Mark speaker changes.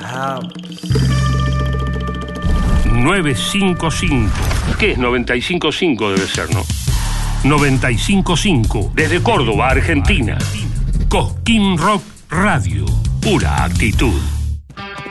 Speaker 1: 955. ¿Qué es 95.5? Debe ser, ¿no? 95.5. Desde Córdoba, Argentina. Cosquín Rock Radio. Pura actitud.